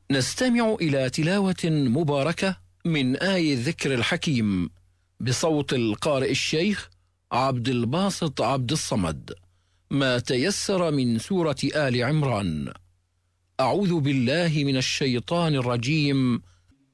نستمع إلى تلاوة مباركة من آي الذكر الحكيم بصوت القارئ الشيخ عبد الباسط عبد الصمد، ما تيسر من سورة آل عمران. أعوذ بالله من الشيطان الرجيم.